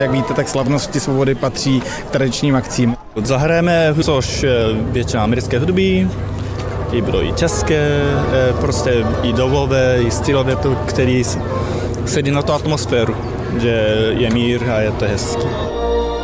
Jak víte, tak slavnosti svobody patří k tradičním akcím. Zahrajeme, což většina americké hudby, i bylo i české, prostě i dobové, i stylové, který sedí na tu atmosféru, že je mír a je to hezky.